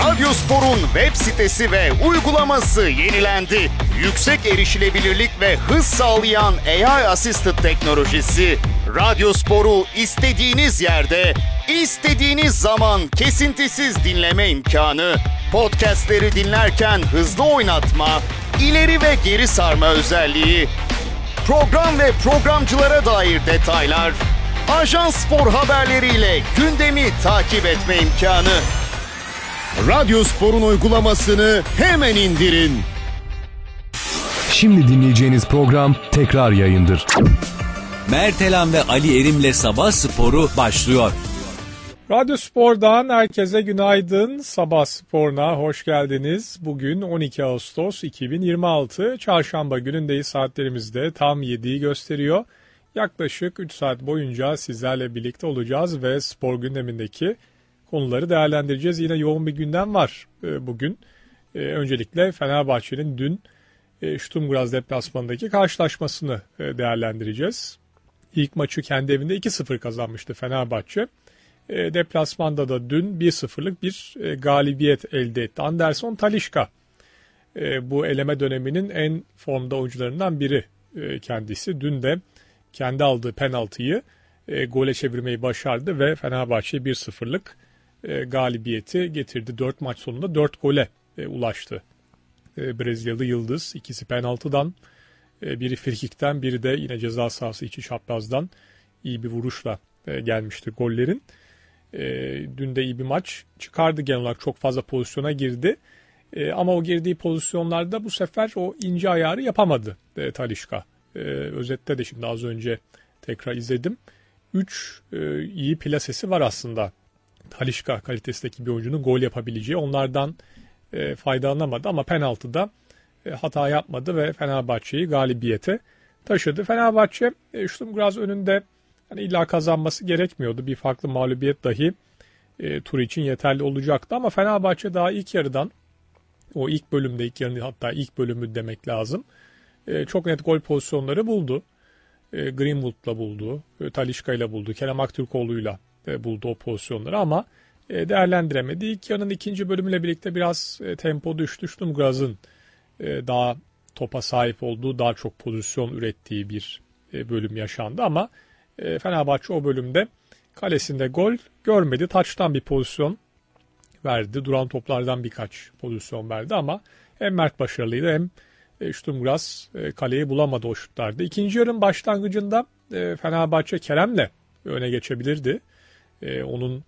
Radyospor'un web sitesi ve uygulaması yenilendi. Yüksek erişilebilirlik ve hız sağlayan AI Assisted teknolojisi Radyospor'u istediğiniz yerde, istediğiniz zaman kesintisiz dinleme imkanı, podcastleri dinlerken hızlı oynatma, ileri ve geri sarma özelliği, program ve programcılara dair detaylar, Ajans Spor haberleriyle gündemi takip etme imkanı. Radyospor'un uygulamasını hemen indirin. Şimdi dinleyeceğiniz program tekrar yayındır. Mert Elan ve Ali Erim'le Sabah Sporu başlıyor. Radyo Spor'dan herkese günaydın. Sabah Spor'una hoş geldiniz. Bugün 12 Ağustos 2026. Çarşamba günündeyiz. Saatlerimizde tam 7'yi gösteriyor. Yaklaşık 3 saat boyunca sizlerle birlikte olacağız ve spor gündemindeki konuları değerlendireceğiz. Yine yoğun bir gündem var bugün. Öncelikle Fenerbahçe'nin dün Sturm Graz deplasmanındaki karşılaşmasını değerlendireceğiz. İlk maçı kendi evinde 2-0 kazanmıştı Fenerbahçe. Deplasmanda da dün 1-0'lık bir galibiyet elde etti. Anderson Talisca bu eleme döneminin en formda oyuncularından biri kendisi. Dün de kendi aldığı penaltıyı gole çevirmeyi başardı ve Fenerbahçe 1-0'lık galibiyeti getirdi. 4 maç sonunda 4 gole ulaştı. Brezilyalı Yıldız, ikisi penaltıdan, biri frikikten, biri de yine ceza sahası içi çaprazdan iyi bir vuruşla gelmişti gollerin. Dün de iyi bir maç çıkardı, genel olarak çok fazla pozisyona girdi. Ama o girdiği pozisyonlarda bu sefer o ince ayarı yapamadı Talisca. Özette de şimdi az önce tekrar izledim. 3 iyi plasesi var aslında Talisca kalitesindeki bir oyuncunun gol yapabileceği. Onlardan faydalanamadı ama penaltıda hata yapmadı ve Fenerbahçe'yi galibiyete taşıdı. Fenerbahçe Sturm Graz önünde yani illa kazanması gerekmiyordu. Bir farklı mağlubiyet dahi tur için yeterli olacaktı ama Fenerbahçe daha ilk yarıdan, o ilk bölümde, ilk yarının hatta ilk bölümü demek lazım, çok net gol pozisyonları buldu. Greenwood'la buldu, Talisca'yla buldu, Kerem Aktürkoğlu'yla buldu o pozisyonları ama değerlendiremedi. İlk yarının ikinci bölümüyle birlikte biraz tempo düştü. Sturm Graz'ın daha topa sahip olduğu, daha çok pozisyon ürettiği bir bölüm yaşandı ama Fenerbahçe o bölümde kalesinde gol görmedi. Taçtan bir pozisyon verdi. Duran toplardan birkaç pozisyon verdi ama hem Mert başarılıydı hem Sturm Graz kaleyi bulamadı o şutlarda. İkinci yarının başlangıcında Fenerbahçe Kerem'le öne geçebilirdi. Onun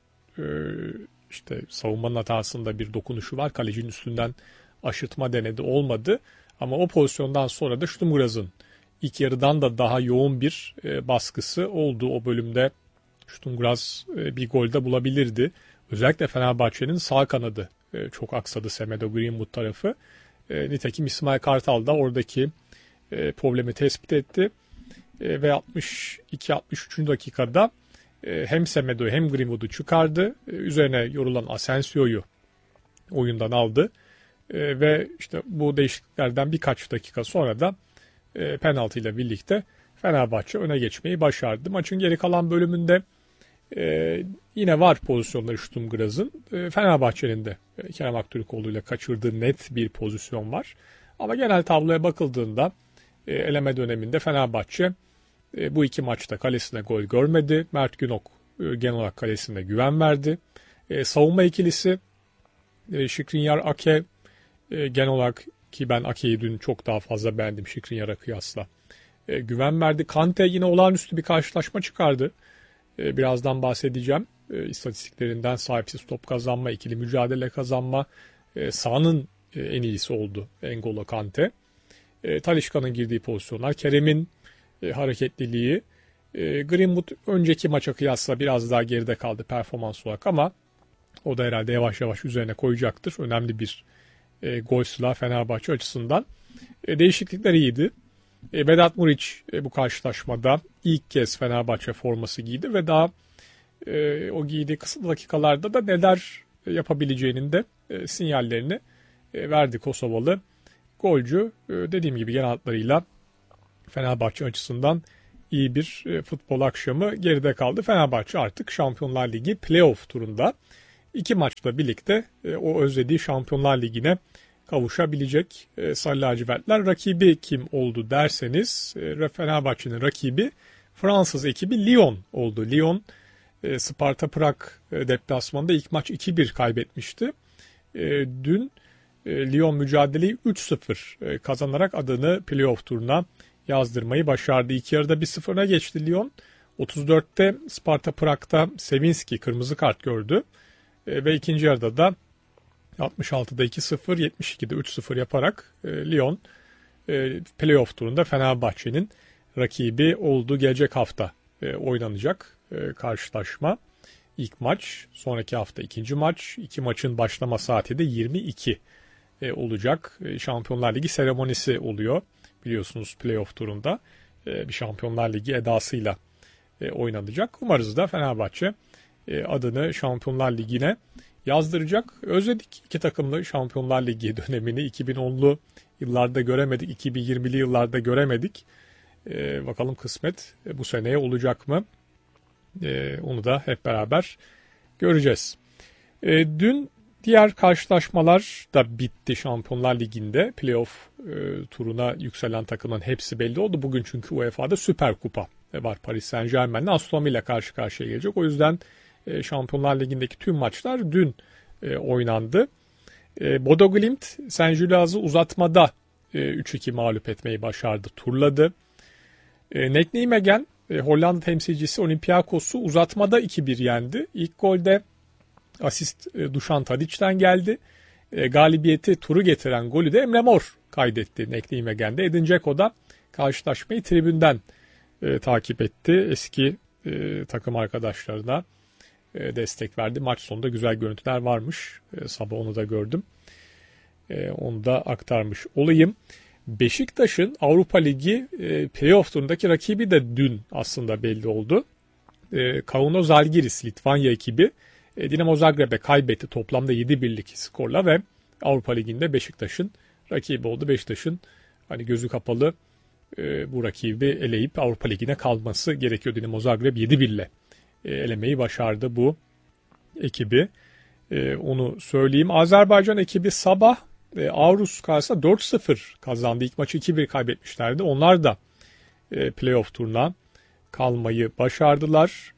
işte savunmanın hatasında bir dokunuşu var. Kalecinin üstünden aşırtma denedi, olmadı. Ama o pozisyondan sonra da Sturm Graz'ın ilk yarıdan da daha yoğun bir baskısı oldu. O bölümde Sturm Graz bir gol de bulabilirdi. Özellikle Fenerbahçe'nin sağ kanadı çok aksadı, Semedo Greenwood tarafı. Nitekim İsmail Kartal da oradaki problemi tespit etti. Ve 62-63. dakikada hem Semedo'yu hem Greenwood'u çıkardı. Üzerine yorulan Asensio'yu oyundan aldı. Ve işte bu değişikliklerden birkaç dakika sonra da penaltıyla birlikte Fenerbahçe öne geçmeyi başardı. Maçın geri kalan bölümünde yine var pozisyonları Sturm Graz'ın. Fenerbahçe'nin de Kerem Aktürkoğlu ile kaçırdığı net bir pozisyon var. Ama genel tabloya bakıldığında eleme döneminde Fenerbahçe bu iki maçta kalesine gol görmedi. Mert Günok genel olarak kalesine güven verdi. Savunma ikilisi Skriniar Ake genel olarak, ki ben Ake'yi dün çok daha fazla beğendim Skriniar'a kıyasla, güven verdi. Kante yine olağanüstü bir karşılaşma çıkardı. Birazdan bahsedeceğim. İstatistiklerinden sahipsiz top kazanma, ikili mücadele kazanma, sahanın en iyisi oldu N'Golo Kante. Talisca'nın girdiği pozisyonlar, Kerem'in hareketliliği, Greenwood önceki maça kıyasla biraz daha geride kaldı performans olarak ama o da herhalde yavaş yavaş üzerine koyacaktır. Önemli bir gol silahı Fenerbahçe açısından. Değişiklikler iyiydi. Vedat Muriç bu karşılaşmada ilk kez Fenerbahçe forması giydi ve daha o giydiği kısıtlı dakikalarda da neler yapabileceğinin de sinyallerini verdi Kosovalı golcü. Dediğim gibi genel hatlarıyla Fenerbahçe açısından iyi bir futbol akşamı geride kaldı. Fenerbahçe artık Şampiyonlar Ligi playoff turunda. 2 maçla birlikte o özlediği Şampiyonlar Ligi'ne kavuşabilecek Sarı Lacivertler. Rakibi kim oldu derseniz Fenerbahçe'nin rakibi Fransız ekibi Lyon oldu. Lyon Sparta Prag deplasmanında ilk maç 2-1 kaybetmişti. Dün Lyon mücadeleyi 3-0 kazanarak adını playoff turuna yazdırmayı başardı. İlk yarıda 1-0'a geçti Lyon. 34'te Sparta Prag'da Sevinski kırmızı kart gördü. Ve ikinci yarıda da 66'da 2-0, 72'de 3-0 yaparak Lyon playoff turunda Fenerbahçe'nin rakibi oldu. Gelecek hafta oynanacak karşılaşma. İlk maç, sonraki hafta ikinci maç. İki maçın başlama saati de 22 olacak. Şampiyonlar Ligi seremonisi oluyor. Biliyorsunuz playoff turunda bir Şampiyonlar Ligi edasıyla oynanacak. Umarız da Fenerbahçe adını Şampiyonlar Ligi'ne yazdıracak. Özledik iki takımlı Şampiyonlar Ligi dönemini. 2010'lu yıllarda göremedik, 2020'li yıllarda göremedik. Bakalım kısmet bu seneye olacak mı? Onu da hep beraber göreceğiz. Dün diğer karşılaşmalar da bitti Şampiyonlar Ligi'nde. Playoff turuna yükselen takımların hepsi belli oldu. Bugün çünkü UEFA'da Süper Kupa var. Paris Saint-Germain'le Aston Villa ile karşı karşıya gelecek. O yüzden Şampiyonlar Ligi'ndeki tüm maçlar dün oynandı. Bodo Glimt Saint-Gilloise'ı uzatmada 3-2 mağlup etmeyi başardı, turladı. NEC Nijmegen Hollanda temsilcisi Olympiakos'u uzatmada 2-1 yendi. İlk golde asist Dušan Tadić'ten geldi. Galibiyeti turu getiren golü de Emre Mor kaydetti NEC Nijmegen'de. Edin Dzeko da karşılaşmayı tribünden takip etti. Eski takım arkadaşlarına destek verdi. Maç sonunda güzel görüntüler varmış. Sabah onu da gördüm. Onu da aktarmış olayım. Beşiktaş'ın Avrupa Ligi playoff turundaki rakibi de dün aslında belli oldu. Kauno Žalgiris Litvanya ekibi Dinamo Zagreb'e kaybetti toplamda 7-1'lik skorla ve Avrupa Ligi'nde Beşiktaş'ın rakibi oldu. Beşiktaş'ın hani gözü kapalı bu rakibi eleyip Avrupa Ligi'ne kalması gerekiyor. Dinamo Zagreb 7-1 ile elemeyi başardı bu ekibi. Onu söyleyeyim. Azerbaycan ekibi sabah Aarhus karşısında 4-0 kazandı. İlk maçı 2-1 kaybetmişlerdi. Onlar da playoff turuna kalmayı başardılar.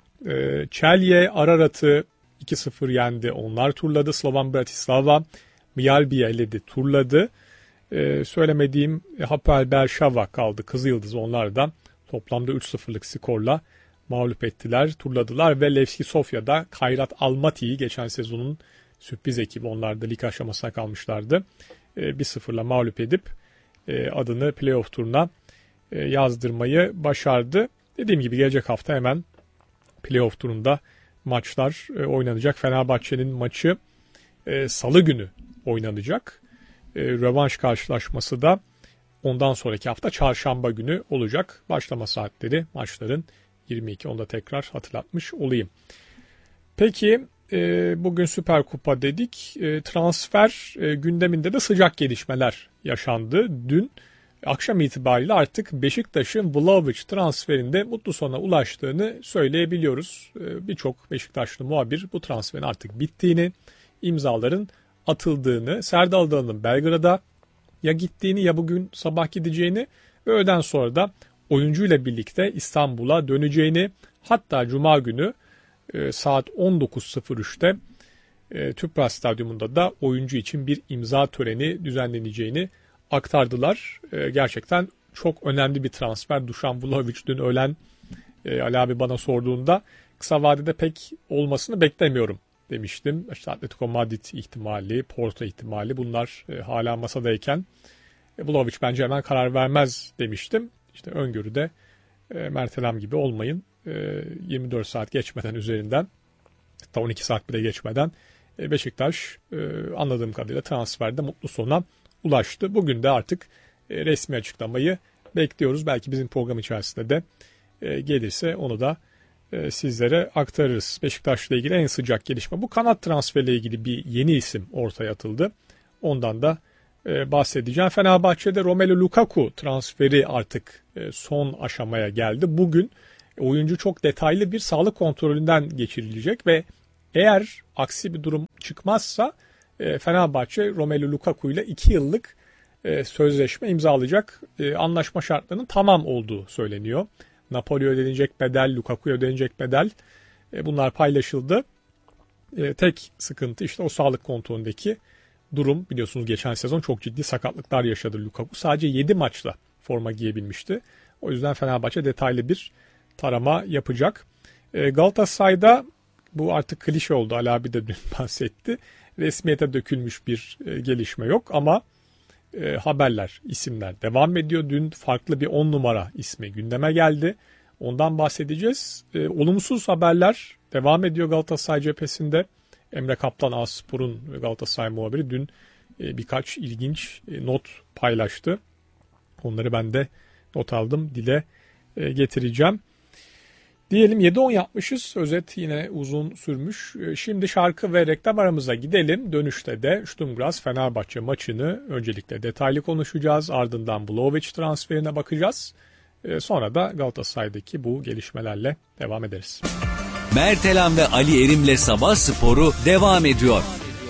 Celje Ararat'ı 2-0 yendi. Onlar turladı. Slovan Bratislava Mjalbi'yi eledi, turladı. Söylemediğim Hapoel Berşava kaldı. Kızılyıldız onlar da toplamda 3-0'lık skorla mağlup ettiler, turladılar ve Levski Sofya'da Kayrat Almaty'yi geçen sezonun sürpriz ekibi, onlar da lig aşamasına kalmışlardı. 1-0'la mağlup edip adını playoff turuna yazdırmayı başardı. Dediğim gibi gelecek hafta hemen playoff turunda maçlar oynanacak. Fenerbahçe'nin maçı Salı günü oynanacak. Rövanş karşılaşması da ondan sonraki hafta Çarşamba günü olacak. Başlama saatleri maçların 22. Onu da tekrar hatırlatmış olayım. Peki bugün Süper Kupa dedik. Transfer gündeminde de sıcak gelişmeler yaşandı. Dün akşam itibariyle artık Beşiktaş'ın Vlahović transferinde mutlu sona ulaştığını söyleyebiliyoruz. Birçok Beşiktaşlı muhabir bu transferin artık bittiğini, imzaların atıldığını, Serdal Adalı'nın Belgrad'a ya gittiğini ya bugün sabah gideceğini ve öğleden sonra da oyuncuyla birlikte İstanbul'a döneceğini, hatta Cuma günü saat 19.03'te Tüpraş Stadyumunda da oyuncu için bir imza töreni düzenleneceğini aktardılar. Gerçekten çok önemli bir transfer. Dušan Vlahović dün öğlen Ali abi bana sorduğunda kısa vadede pek olmasını beklemiyorum demiştim. İşte Atletico Madrid ihtimali, Porto ihtimali bunlar hala masadayken Vlahović bence hemen karar vermez demiştim. İşte öngörüde Mert Elem gibi olmayın. 24 saat geçmeden üzerinden, hatta 12 saat bile geçmeden Beşiktaş anladığım kadarıyla transferde mutlu sona ulaştı. Bugün de artık resmi açıklamayı bekliyoruz. Belki bizim program içerisinde de gelirse onu da sizlere aktarırız. Beşiktaş'la ilgili en sıcak gelişme bu. Kanat transferiyle ilgili bir yeni isim ortaya atıldı. Ondan da bahsedeceğim. Fenerbahçe'de Romelu Lukaku transferi artık son aşamaya geldi. Bugün oyuncu çok detaylı bir sağlık kontrolünden geçirilecek ve Eğer aksi bir durum çıkmazsa Fenerbahçe Romelu Lukaku ile 2 yıllık sözleşme imzalayacak. Anlaşma şartlarının tamam olduğu söyleniyor. Napoli'ye ödenecek bedel, Lukaku'ya ödenecek bedel, bunlar paylaşıldı. Tek sıkıntı işte o sağlık kontrolündeki durum. Biliyorsunuz geçen sezon çok ciddi sakatlıklar yaşadı Lukaku. Sadece 7 maçla forma giyebilmişti. O yüzden Fenerbahçe detaylı bir tarama yapacak. Galatasaray'da bu artık klişe oldu. Ali abi de dün bahsetti. Resmiyete dökülmüş bir gelişme yok ama haberler, isimler devam ediyor. Dün farklı bir 10 numara ismi gündeme geldi. Ondan bahsedeceğiz. Olumsuz haberler devam ediyor Galatasaray cephesinde. Emre Kaplan, A-Spor'un Galatasaray muhabiri dün birkaç ilginç not paylaştı. Onları ben de not aldım, dile getireceğim. Diyelim 7-10 yapmışız. Özet yine uzun sürmüş. Şimdi şarkı ve reklam aramıza gidelim. Dönüşte de Sturm Graz Fenerbahçe maçını öncelikle detaylı konuşacağız. Ardından Vlahovic transferine bakacağız. Sonra da Galatasaray'daki bu gelişmelerle devam ederiz. Mertelan ve Ali Erim'le Sabah Sporu devam ediyor.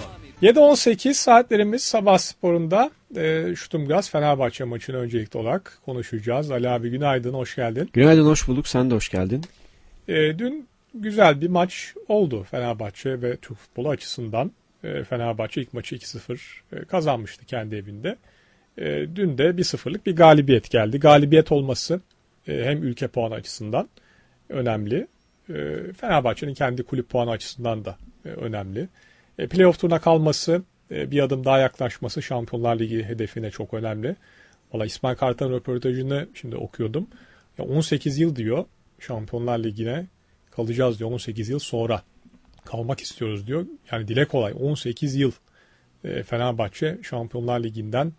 7-18 saatlerimiz Sabah Sporu'nda Sturm Graz Fenerbahçe maçını öncelikli olarak konuşacağız. Ali abi günaydın, hoş geldin. Günaydın, hoş bulduk. Sen de hoş geldin. Dün güzel bir maç oldu Fenerbahçe ve Türk futbolu açısından. Fenerbahçe ilk maçı 2-0 kazanmıştı kendi evinde. Dün de 1-0'lık bir galibiyet geldi. Galibiyet olması hem ülke puanı açısından önemli. Fenerbahçe'nin kendi kulüp puanı açısından da önemli. Playoff turuna kalması, bir adım daha yaklaşması Şampiyonlar Ligi hedefine çok önemli. Valla İsmail Kartal'ın röportajını şimdi okuyordum. 18 yıl diyor Şampiyonlar Ligi'ne kalacağız diyor. 18 yıl sonra kalmak istiyoruz diyor. Yani dile kolay 18 yıl Fenerbahçe Şampiyonlar Ligi'nden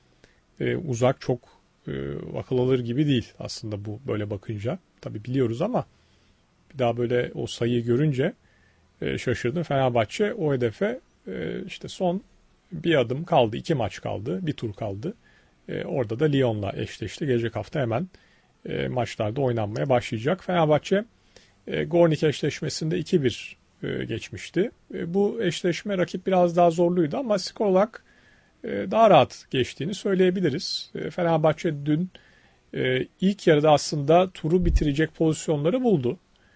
uzak, çok akıl alır gibi değil aslında bu böyle bakınca. Tabii biliyoruz ama bir daha böyle o sayıyı görünce şaşırdım. Fenerbahçe o hedefe işte son bir adım kaldı. 2 maç kaldı. Bir tur kaldı. Orada da Lyon'la eşleşti. Gelecek hafta hemen maçlarda oynanmaya başlayacak. Fenerbahçe Gornik eşleşmesinde 2-1 geçmişti. Bu eşleşme rakip biraz daha zorluydu ama skor olarak daha rahat geçtiğini söyleyebiliriz. Fenerbahçe dün ilk yarıda aslında turu bitirecek pozisyonları buldu.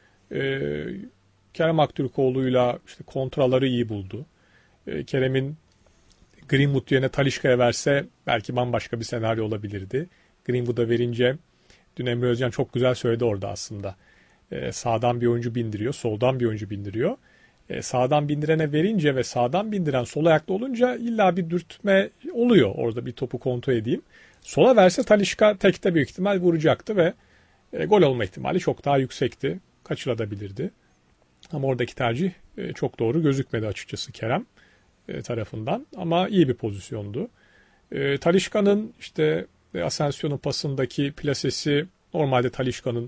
Kerem Aktürkoğlu'yla işte kontraları iyi buldu. Kerem'in Greenwood yerine Talisca'ya verse belki bambaşka bir senaryo olabilirdi. Greenwood'a verince dün Emre Özcan çok güzel söyledi orada aslında. Sağdan bir oyuncu bindiriyor, soldan bir oyuncu bindiriyor. Sağdan bindirene verince ve sağdan bindiren sol ayaklı olunca illa bir dürtme oluyor. Orada bir topu kontrol edeyim. Sola verse Talisca tekte büyük ihtimal vuracaktı ve gol olma ihtimali çok daha yüksekti. Kaçırılabilirdi. Ama oradaki tercih çok doğru gözükmedi açıkçası Kerem tarafından. Ama iyi bir pozisyondu. Talisca'nın işte Asensio'nun pasındaki plasesi normalde Talisca'nın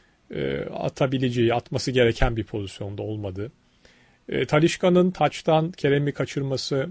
atabileceği, atması gereken bir pozisyonda olmadı. Talisca'nın taçtan Kerem'i kaçırması,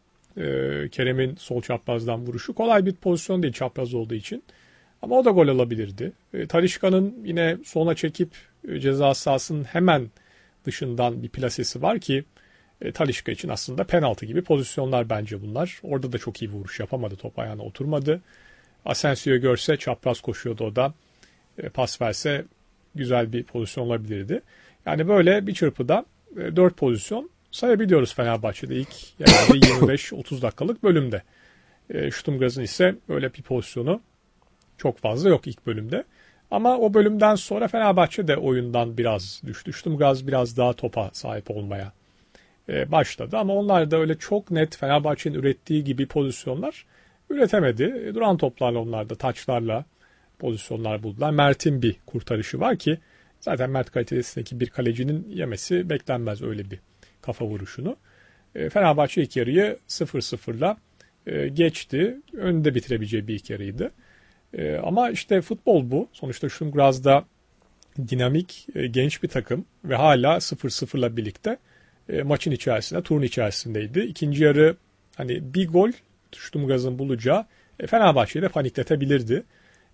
Kerem'in sol çaprazdan vuruşu kolay bir pozisyon değil çapraz olduğu için. Ama o da gol alabilirdi. Talisca'nın yine sona çekip ceza sahasının hemen dışından bir plasesi var ki Talisca için aslında penaltı gibi pozisyonlar bence bunlar. Orada da çok iyi vuruş yapamadı. Top ayağına oturmadı. Asensio'yu görse çapraz koşuyordu o da. Pas verse güzel bir pozisyon olabilirdi. Yani böyle bir çırpıda 4 pozisyon sayabiliyoruz Fenerbahçe'de ilk yani 25-30 dakikalık bölümde. Sturm Graz'ın ise öyle bir pozisyonu çok fazla yok ilk bölümde. Ama o bölümden sonra Fenerbahçe de oyundan biraz düştü. Sturm Graz biraz daha topa sahip olmaya başladı. Ama onlar da öyle çok net Fenerbahçe'nin ürettiği gibi pozisyonlar üretemedi. Duran toplarla onlar da taçlarla pozisyonlar buldular. Mert'in bir kurtarışı var ki zaten Mert kalitesindeki bir kalecinin yemesi beklenmez öyle bir kafa vuruşunu. Fenerbahçe ilk yarıyı 0-0'la geçti. Önde bitirebileceği bir ilk yarıydı. Ama işte futbol bu. Sonuçta Sturm Graz'da dinamik, genç bir takım ve hala 0-0'la birlikte maçın içerisinde, turun içerisindeydi. İkinci yarı hani bir gol Sturm Graz'ın bulacağı Fenerbahçe'yi de panikletebilirdi.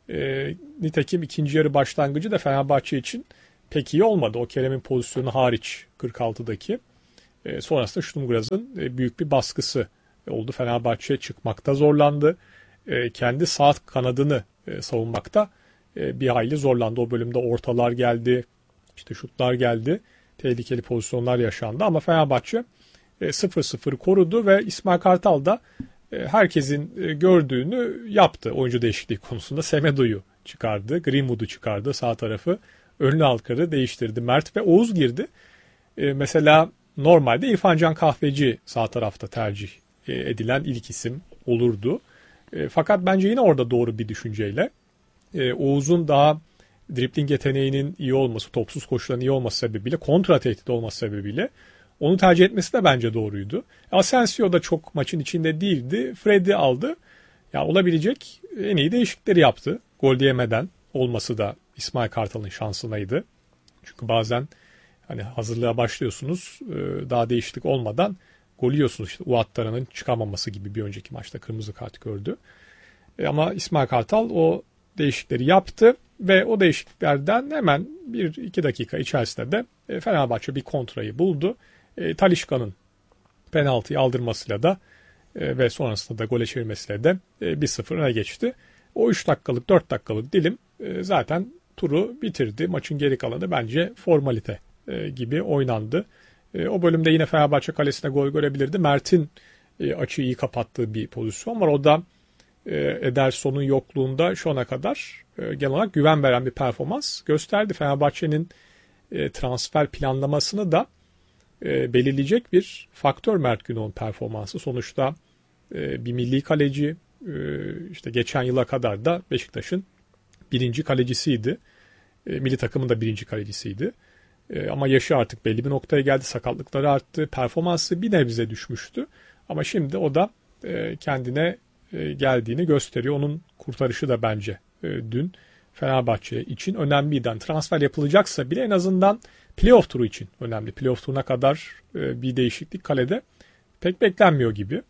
Nitekim ikinci yarı başlangıcı da Fenerbahçe için pek iyi olmadı. O Kerem'in pozisyonu hariç 46'daki. Sonrasında Sturm Graz'ın büyük bir baskısı oldu. Fenerbahçe çıkmakta zorlandı. Kendi sağ kanadını savunmakta bir hayli zorlandı. O bölümde ortalar geldi, işte şutlar geldi. Tehlikeli pozisyonlar yaşandı ama Fenerbahçe 0-0 korudu ve İsmail Kartal da herkesin gördüğünü yaptı oyuncu değişikliği konusunda. Semedo'yu çıkardı, Greenwood'u çıkardı sağ tarafı. Önlü Alkar'ı değiştirdi. Mert ve Oğuz girdi. Mesela normalde İrfan Can Kahveci sağ tarafta tercih edilen ilk isim olurdu. Fakat bence yine orada doğru bir düşünceyle Oğuz'un daha dribling yeteneğinin iyi olması, topsuz koşuların iyi olması sebebiyle, kontra tehdit olması sebebiyle onu tercih etmesi de bence doğruydu. Asensio da çok maçın içinde değildi. Fred'i aldı. Ya olabilecek en iyi değişiklikleri yaptı. Gol yemeden olması da İsmail Kartal'ın şansınaydı. Çünkü bazen hani hazırlığa başlıyorsunuz, daha değişiklik olmadan gol yiyorsunuz. İşte Uattara'nın çıkamaması gibi bir önceki maçta kırmızı kart gördü. Ama İsmail Kartal o değişiklikleri yaptı ve o değişikliklerden hemen 1-2 dakika içerisinde de Fenerbahçe bir kontrayı buldu. Talisca'nın penaltıyı aldırmasıyla da ve sonrasında da gole çevirmesiyle de 1-0 öne geçti. O 3 dakikalık 4 dakikalık dilim zaten turu bitirdi. Maçın geri kalanı bence formalite gibi oynandı. O bölümde yine Fenerbahçe kalesine gol görebilirdi. Mert'in açıyı iyi kapattığı bir pozisyon var. O da Ederson'un yokluğunda şu ana kadar genel olarak güven veren bir performans gösterdi. Fenerbahçe'nin transfer planlamasını da belirleyecek bir faktör Mert Günok'un performansı. Sonuçta bir milli kaleci, işte geçen yıla kadar da Beşiktaş'ın birinci kalecisiydi. Milli takımın da birinci kalecisiydi. Ama yaşı artık belli bir noktaya geldi. Sakatlıkları arttı. Performansı bir nebze düşmüştü. Ama şimdi o da kendine geldiğini gösteriyor. Onun kurtarışı da bence dün Fenerbahçe için önemliydi. Yani transfer yapılacaksa bile en azından playoff turu için önemli. Playoff turuna kadar bir değişiklik kalede pek beklenmiyor gibi.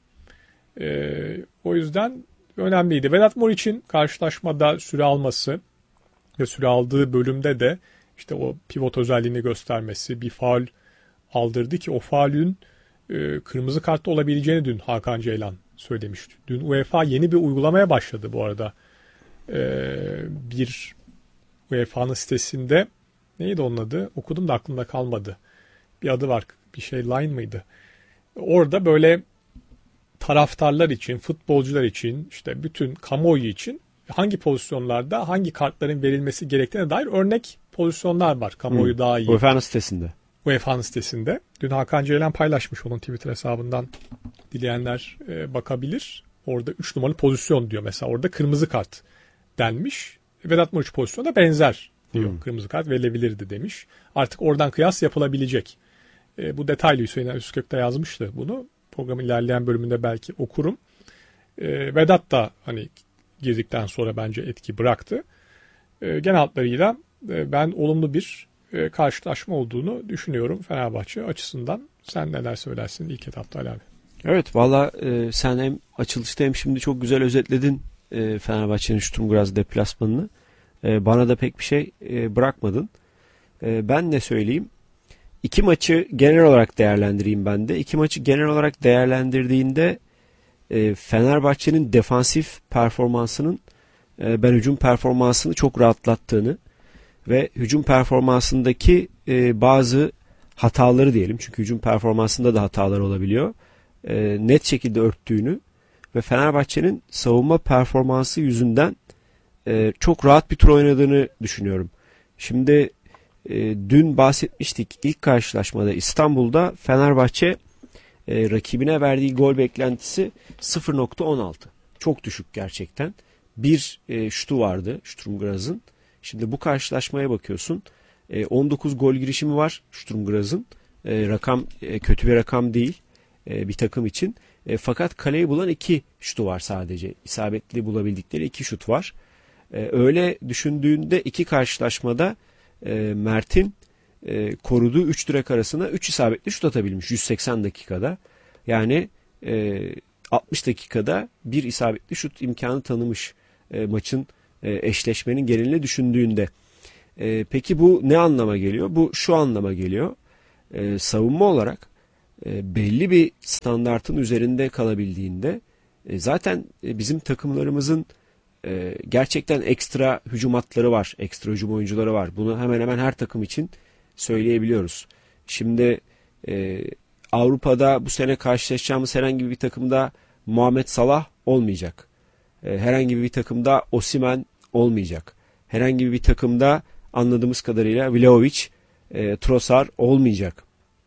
O yüzden önemliydi. Vedat Muriç'in karşılaşmada süre alması ve süre aldığı bölümde de işte o pivot özelliğini göstermesi, bir faul aldırdı ki o faulün kırmızı kartlı olabileceğini dün Hakan Ceylan söylemişti. Dün UEFA yeni bir uygulamaya başladı bu arada. Bir UEFA'nın sitesinde neydi onun adı? Okudum da aklımda kalmadı. Bir adı var. Bir şey Line mıydı? Orada böyle taraftarlar için, futbolcular için, işte bütün kamuoyu için hangi pozisyonlarda hangi kartların verilmesi gerektiğine dair örnek pozisyonlar var. Kamuoyu daha iyi. UEFA'nın sitesinde. UEFA'nın sitesinde. Dün Hakan Ceylan paylaşmış onun Twitter hesabından. Dileyenler bakabilir. Orada 3 numaralı pozisyon diyor mesela. Orada kırmızı kart denmiş. Vedat Muriç pozisyonda benzer diyor. Kırmızı kart verilebilirdi demiş. Artık oradan kıyas yapılabilecek. Bu detaylı Hüseyin Özkök de yazmıştı bunu. Programın ilerleyen bölümünde belki okurum. Vedat da hani girdikten sonra bence etki bıraktı. Genel hatlarıyla ben olumlu bir karşılaşma olduğunu düşünüyorum Fenerbahçe açısından. Sen neler söylersin ilk etapta Ali abi? Evet valla sen hem açılışta hem şimdi çok güzel özetledin Fenerbahçe'nin Sturm Graz deplasmanını. Bana da pek bir şey bırakmadın. Ben ne söyleyeyim? İki maçı genel olarak değerlendireyim ben de. İki maçı genel olarak değerlendirdiğinde Fenerbahçe'nin defansif performansının ben hücum performansını çok rahatlattığını ve hücum performansındaki bazı hataları diyelim. Çünkü hücum performansında da hatalar olabiliyor. Net şekilde örttüğünü ve Fenerbahçe'nin savunma performansı yüzünden çok rahat bir tur oynadığını düşünüyorum. Şimdi dün bahsetmiştik ilk karşılaşmada İstanbul'da Fenerbahçe rakibine verdiği gol beklentisi 0.16. Çok düşük gerçekten. Bir şutu vardı Sturm Graz'ın. Şimdi bu karşılaşmaya bakıyorsun. 19 gol girişimi var Sturm Graz'ın. Rakam kötü bir rakam değil bir takım için. Fakat kaleyi bulan 2 şutu var sadece. İsabetli bulabildikleri 2 şut var. Öyle düşündüğünde iki karşılaşmada Mert'in koruduğu 3 direk arasına 3 isabetli şut atabilmiş 180 dakikada. Yani 60 dakikada bir isabetli şut imkanı tanımış maçın eşleşmenin genelini düşündüğünde. Peki bu ne anlama geliyor? Bu şu anlama geliyor. Savunma olarak belli bir standartın üzerinde kalabildiğinde zaten bizim takımlarımızın gerçekten ekstra hücum hatları var, ekstra hücum oyuncuları var. Bunu hemen hemen her takım için söyleyebiliyoruz. Şimdi Avrupa'da bu sene karşılaşacağımız herhangi bir takımda Muhammed Salah olmayacak. Herhangi bir takımda Osimhen olmayacak. Herhangi bir takımda anladığımız kadarıyla Vlahovic, Trossard olmayacak.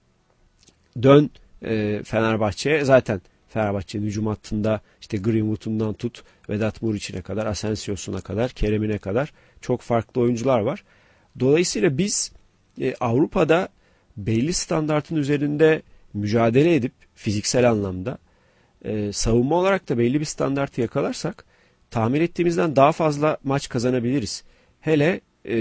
Dön Fenerbahçe'ye, zaten Fenerbahçe'nin hücum hattında işte Greenwood'undan tut Vedat Muriç'ine kadar, Asensio'suna kadar, Kerem'ine kadar çok farklı oyuncular var. Dolayısıyla biz Avrupa'da belli standartın üzerinde mücadele edip fiziksel anlamda savunma olarak da belli bir standartı yakalarsak tahmin ettiğimizden daha fazla maç kazanabiliriz. Hele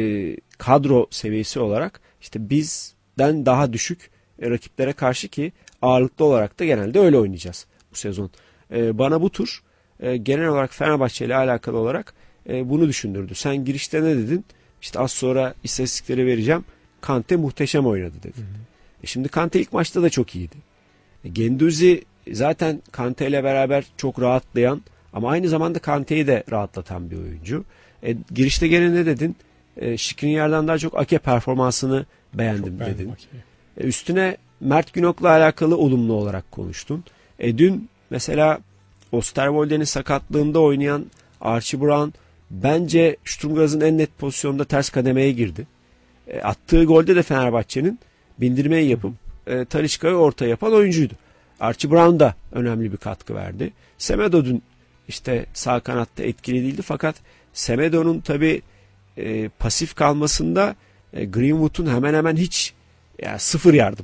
kadro seviyesi olarak işte bizden daha düşük rakiplere karşı, ki ağırlıklı olarak da genelde öyle oynayacağız bu sezon. Bana bu tur genel olarak Fenerbahçe ile alakalı olarak bunu düşündürdü. Sen girişte ne dedin? İşte az sonra istatistikleri vereceğim. Kante muhteşem oynadı dedin. Şimdi Kante ilk maçta da çok iyiydi. Guendouzi zaten Kante ile beraber çok rahatlayan ama aynı zamanda Kante'yi de rahatlatan bir oyuncu. Girişte gene ne dedin? Skriniar'dan daha çok Ake performansını beğendim dedin. Üstüne Mert Günok'la alakalı olumlu olarak konuştun. Dün mesela Osterwolde'nin sakatlığında oynayan Archie Brown bence Sturm Graz'ın en net pozisyonda ters kademeye girdi. Attığı golde de Fenerbahçe'nin bindirmeyi yapıp Talisca'yı orta yapan oyuncuydu. Archie Brown da önemli bir katkı verdi. Semedo dün işte sağ kanatta etkili değildi, fakat Semedo'nun tabi pasif kalmasında Greenwood'un hemen hemen hiç, yani sıfır yardım.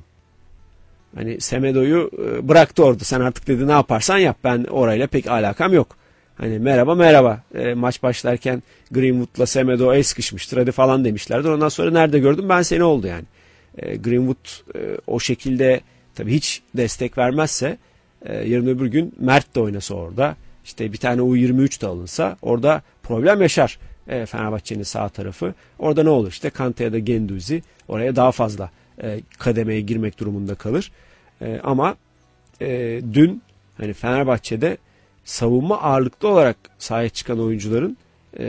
Hani Semedo'yu bıraktı orada. Sen artık dedi ne yaparsan yap. Ben orayla pek alakam yok. Hani merhaba. Maç başlarken Greenwood'la Semedo el sıkışmıştır hadi falan demişlerdi. Ondan sonra nerede gördüm ben seni oldu yani. Greenwood o şekilde tabii hiç destek vermezse yarın öbür gün Mert de oynasa orada. İşte bir tane U23 de alınsa orada problem yaşar Fenerbahçe'nin sağ tarafı. Orada ne olur? İşte Kante ya da Guendouzi oraya daha fazla kademeye girmek durumunda kalır. Ama dün hani Fenerbahçe'de savunma ağırlıklı olarak sahaya çıkan oyuncuların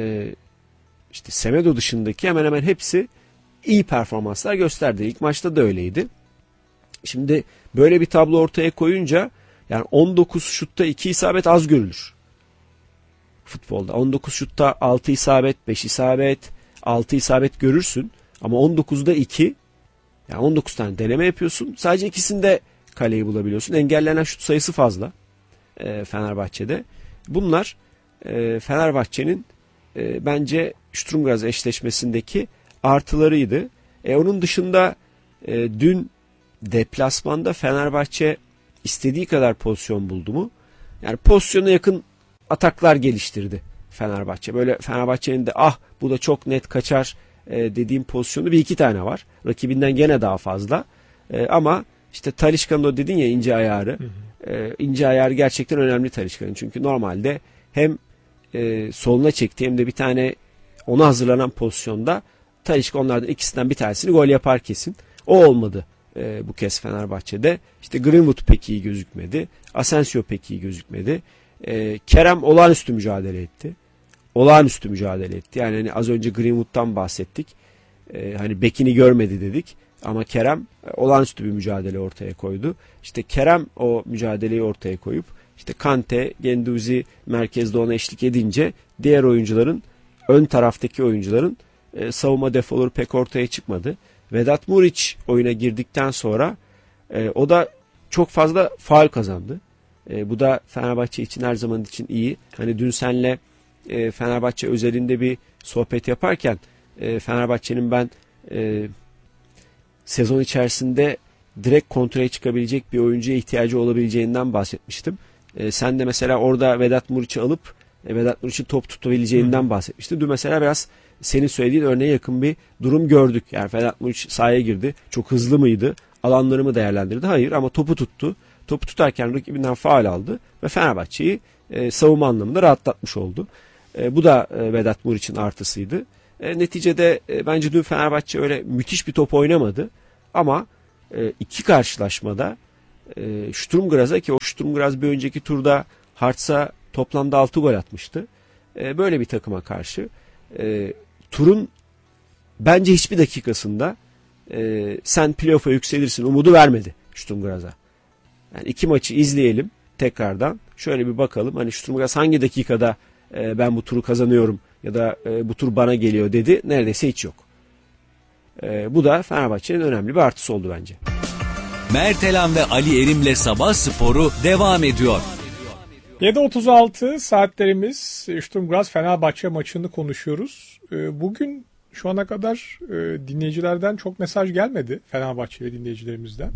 işte Semedo dışındaki hemen hemen hepsi iyi performanslar gösterdi. İlk maçta da öyleydi. Şimdi böyle bir tablo ortaya koyunca yani 19 şutta 2 isabet az görülür futbolda. 19 şutta 6 isabet, 5 isabet, 6 isabet görürsün. Ama 19'da 2, yani 19 tane deneme yapıyorsun. Sadece ikisinde kaleyi bulabiliyorsun. Engellenen şut sayısı fazla Fenerbahçe'de. Bunlar Fenerbahçe'nin bence Sturm Graz eşleşmesindeki artılarıydı. Onun dışında dün deplasmanda Fenerbahçe istediği kadar pozisyon buldu mu? Yani pozisyona yakın ataklar geliştirdi Fenerbahçe. Böyle Fenerbahçe'nin de bu da çok net kaçar dediğim pozisyonu bir iki tane var. Rakibinden gene daha fazla. Ama işte Talisca'nın o dedin ya ince ayarı. İnce ayarı gerçekten önemli Talisca'nın. Çünkü normalde hem soluna çekti hem de bir tane ona hazırlanan pozisyonda Talisca onlardan ikisinden bir tanesini gol yapar kesin. O olmadı bu kez Fenerbahçe'de. İşte Greenwood pek iyi gözükmedi. Asensio pek iyi gözükmedi. Kerem olağanüstü mücadele etti. Olağanüstü mücadele etti. Yani hani az önce Greenwood'dan bahsettik. Hani bekini görmedi dedik. Ama Kerem olağanüstü bir mücadele ortaya koydu. İşte Kerem o mücadeleyi ortaya koyup işte Kante, Guendouzi merkezde ona eşlik edince diğer oyuncuların, ön taraftaki oyuncuların savunma defoları pek ortaya çıkmadı. Vedat Muriç oyuna girdikten sonra o da çok fazla faul kazandı. Bu da Fenerbahçe için her zaman için iyi. Hani dün senle Fenerbahçe özelinde bir sohbet yaparken Fenerbahçe'nin ben sezon içerisinde direkt kontraya çıkabilecek bir oyuncuya ihtiyacı olabileceğinden bahsetmiştim. Sen de mesela orada Vedat Muriç'i alıp Vedat Muriç'in top tutabileceğinden bahsetmiştin. Dün mesela biraz senin söylediğin örneğe yakın bir durum gördük. Yani Vedat Muriç sahaya girdi. Çok hızlı mıydı? Alanları mı değerlendirdi? Hayır, ama topu tuttu. Topu tutarken rakibinden faul aldı ve Fenerbahçe'yi savunma anlamında rahatlatmış oldu. Bu da Vedat Muriç'in artısıydı. Neticede bence dün Fenerbahçe öyle müthiş bir top oynamadı. Ama iki karşılaşmada Sturm Graz'a, ki o Sturm Graz bir önceki turda Hartz'a toplamda 6 gol atmıştı. Böyle bir takıma karşı turun bence hiçbir dakikasında sen playoff'a yükselirsin umudu vermedi Sturm Graz'a. Yani 2 maçı izleyelim tekrardan. Şöyle bir bakalım. Hani Sturm Graz hangi dakikada ben bu turu kazanıyorum ya da bu tur bana geliyor dedi. Neredeyse hiç yok. Bu da Fenerbahçe'nin önemli bir artısı oldu bence. Mertelan ve Ali Erim'le Sabah Sporu devam ediyor. 7.36 saatlerimiz, Sturm Graz Fenerbahçe maçını konuşuyoruz. Bugün şu ana kadar dinleyicilerden çok mesaj gelmedi, Fenerbahçeli dinleyicilerimizden.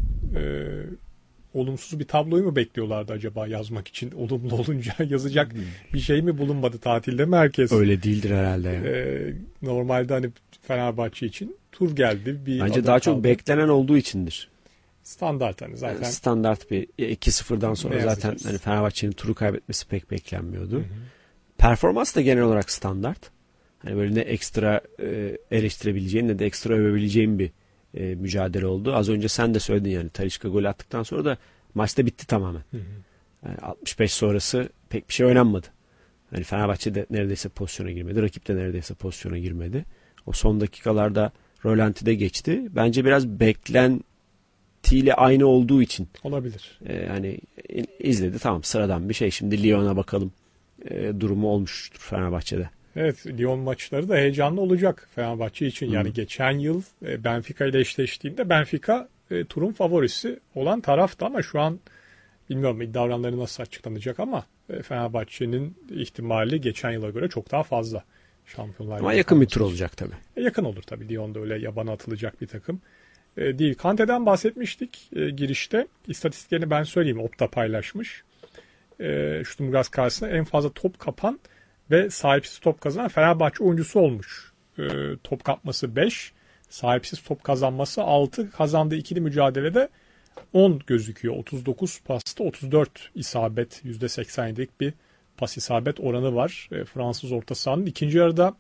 Olumsuz bir tabloyu mu bekliyorlardı acaba yazmak için? Olumlu olunca yazacak bir şey mi bulunmadı, tatilde mi herkes? Öyle değildir herhalde. Yani. Normalde hani Fenerbahçe için tur geldi. Bence daha çok beklenen olduğu içindir. Standart hani zaten. Yani standart bir 2-0'dan sonra zaten hani Fenerbahçe'nin turu kaybetmesi pek beklenmiyordu. Hı hı. Performans da genel olarak standart. Hani böyle ne ekstra eleştirebileceğin ne de ekstra övebileceğin bir mücadele oldu. Az önce sen de söyledin, yani Talisca gol attıktan sonra da maçta bitti tamamen. Hı hı. Yani 65 sonrası pek bir şey oynanmadı. Hani Fenerbahçe de neredeyse pozisyona girmedi. Rakip de neredeyse pozisyona girmedi. O son dakikalarda rölantide geçti. Bence biraz beklentiyle aynı olduğu için. Olabilir. Hani izledi, tamam, sıradan bir şey. Şimdi Lyon'a bakalım durumu olmuştur Fenerbahçe'de. Evet, Lyon maçları da heyecanlı olacak Fenerbahçe için. Yani geçen yıl Benfica ile eşleştiğinde Benfica turun favorisi olan taraftı ama şu an bilmiyorum iddia oranları nasıl açıklanacak ama Fenerbahçe'nin ihtimali geçen yıla göre çok daha fazla. Şampiyonlar ama yakın bir tur olacak tabii. Yakın olur tabii. Lyon'da öyle yabana atılacak bir takım değil. Kante'den bahsetmiştik girişte. İstatistiklerini ben söyleyeyim. Opta paylaşmış. Sturm Graz karşısında en fazla top kapan ve sahipsiz top kazanan Fenerbahçe oyuncusu olmuş. Top kapması 5, sahipsiz top kazanması 6, kazandığı ikili mücadelede 10 gözüküyor. 39 pasta 34 isabet, %87'lik bir pas isabet oranı var. Fransız orta sahanın ikinci yarıda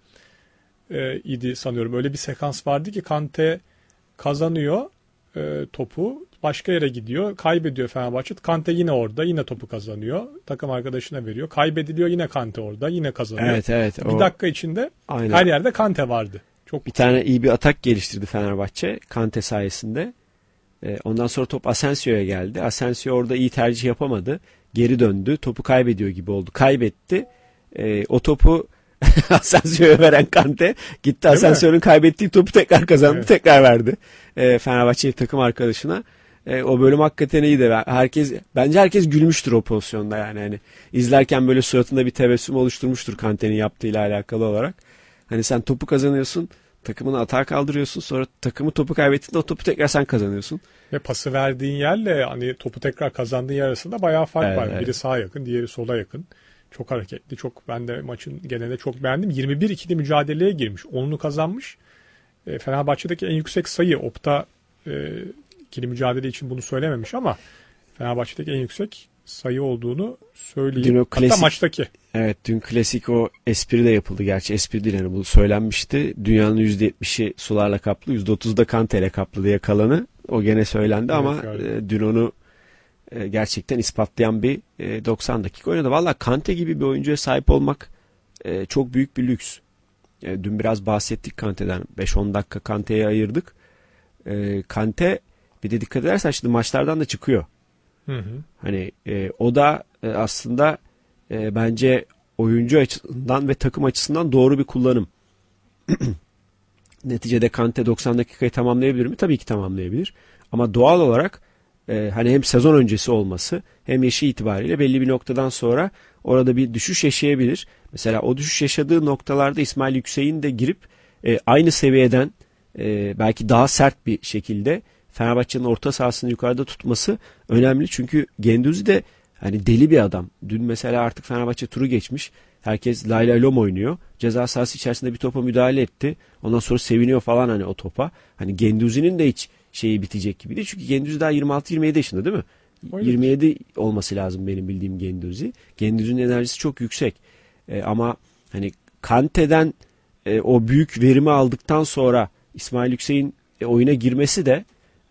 idi sanıyorum. Öyle bir sekans vardı ki Kante kazanıyor topu, başka yere gidiyor, kaybediyor Fenerbahçe. Kante yine orada, yine topu kazanıyor. Takım arkadaşına veriyor. Kaybediliyor, yine Kante orada, yine kazanıyor. Evet. Bir dakika içinde her yerde Kante vardı. Çok bir tane iyi bir atak geliştirdi Fenerbahçe Kante sayesinde. Ondan sonra top Asensio'ya geldi. Asensio orada iyi tercih yapamadı. Geri döndü. Topu kaybediyor gibi oldu. Kaybetti. O topu Asensio'ya veren Kante gitti. Asensio'nun kaybettiği topu tekrar kazandı. Evet. Tekrar verdi Fenerbahçe takım arkadaşına. O bölüm hakikaten iyiydi. Bence herkes gülmüştür o pozisyonda yani. Hani izlerken böyle suratında bir tebessüm oluşturmuştur Kante'nin yaptığıyla alakalı olarak. Hani sen topu kazanıyorsun, takımını atağa kaldırıyorsun, sonra takımı topu kaybettiğinde o topu tekrar sen kazanıyorsun. Ve pası verdiğin yerle hani topu tekrar kazandığın yer arasında bayağı fark var. Biri sağa yakın, diğeri sola yakın. Çok hareketli. Ben de maçın genelinde çok beğendim. 21 ikili mücadeleye girmiş. 10'unu kazanmış. Fenerbahçe'deki en yüksek sayı. Opta ikili mücadele için bunu söylememiş ama Fenerbahçe'deki en yüksek sayı olduğunu söyleyeyim. Hatta maçtaki. Evet, dün klasik o espri de yapıldı. Gerçi espri değil, yani bu söylenmişti. Dünyanın %70'i sularla kaplı, %30'u da Kante'yle kaplı diye kalanı. O gene söylendi, evet, ama dün onu gerçekten ispatlayan bir 90 dakika oynadı. Valla Kante gibi bir oyuncuya sahip olmak çok büyük bir lüks. Dün biraz bahsettik Kante'den. 5-10 dakika Kante'ye ayırdık. Kante bir de dikkat edersen şimdi maçlardan da çıkıyor. Hı. Hani o da aslında bence oyuncu açısından ve takım açısından doğru bir kullanım. Neticede Kante 90 dakikayı tamamlayabilir mi? Tabii ki tamamlayabilir. Ama doğal olarak hani hem sezon öncesi olması hem yaşı itibariyle belli bir noktadan sonra orada bir düşüş yaşayabilir. Mesela o düşüş yaşadığı noktalarda İsmail Yüksek'in de girip aynı seviyeden belki daha sert bir şekilde Fenerbahçe'nin orta sahasını yukarıda tutması önemli. Çünkü Guendouzi de hani deli bir adam. Dün mesela artık Fenerbahçe turu geçmiş. Herkes lay lay lom oynuyor. Ceza sahası içerisinde bir topa müdahale etti. Ondan sonra seviniyor falan hani o topa. Hani Guendouzi'nin de hiç şeyi bitecek gibi değil. Çünkü Guendouzi daha 26-27 yaşında değil mi? Öyle. 27 olması lazım benim bildiğim Guendouzi. Guendouzi'nin enerjisi çok yüksek. Ama hani Kante'den o büyük verimi aldıktan sonra İsmail Yüksek'in oyuna girmesi de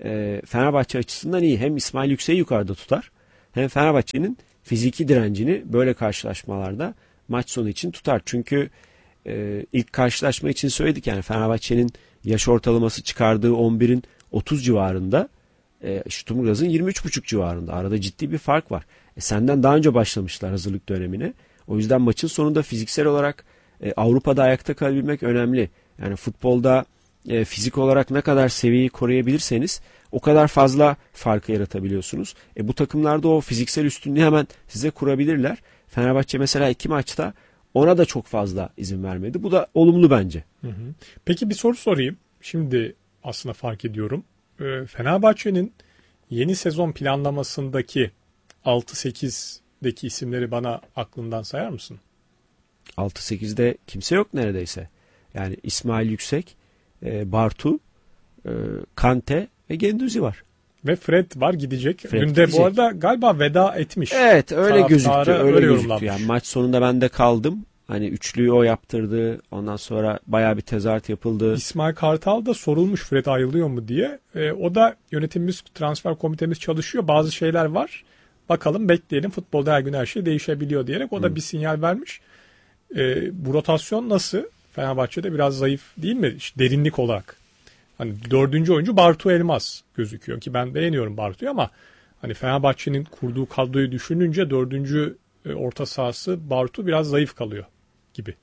Fenerbahçe açısından iyi. Hem İsmail Yüksek'i yukarıda tutar, hem Fenerbahçe'nin fiziki direncini böyle karşılaşmalarda maç sonu için tutar. Çünkü ilk karşılaşma için söyledik, yani Fenerbahçe'nin yaş ortalaması çıkardığı 11'in 30 civarında, Sturm Graz'ın 23,5 civarında. Arada ciddi bir fark var. Senden daha önce başlamışlar hazırlık dönemine. O yüzden maçın sonunda fiziksel olarak Avrupa'da ayakta kalabilmek önemli. Yani futbolda fizik olarak ne kadar seviyeyi koruyabilirseniz o kadar fazla farkı yaratabiliyorsunuz. Bu takımlarda o fiziksel üstünlüğü hemen size kurabilirler. Fenerbahçe mesela 2 maçta ona da çok fazla izin vermedi. Bu da olumlu bence. Peki bir soru sorayım. Şimdi aslında fark ediyorum. Fenerbahçe'nin yeni sezon planlamasındaki 6-8'deki isimleri bana aklından sayar mısın? 6-8'de kimse yok neredeyse. Yani İsmail Yüksek, Bartu, Kante ve Guendouzi var. Ve Fred var, gidecek. Fred Dün de gidecek. bu arada galiba veda etmiş. Evet, öyle Taraftarı gözüktü. Öyle gözüktü. yorumlanmış. Yani maç sonunda ben de kaldım. Hani üçlüyü o yaptırdı. Ondan sonra bayağı bir tezahürat yapıldı. İsmail Kartal da sorulmuş Fred ayrılıyor mu diye. O da yönetimimiz, transfer komitemiz çalışıyor. Bazı şeyler var. Bakalım, bekleyelim. Futbolda her gün her şey değişebiliyor diyerek o da bir sinyal vermiş. Bu rotasyon nasıl? Fenerbahçe'de biraz zayıf değil mi? İşte derinlik olarak. Hani 4. oyuncu Bartu Elmas gözüküyor ki ben beğeniyorum Bartu'yu, ama hani Fenerbahçe'nin kurduğu kadroyu düşününce 4. orta sahası Bartu biraz zayıf kalıyor gibi.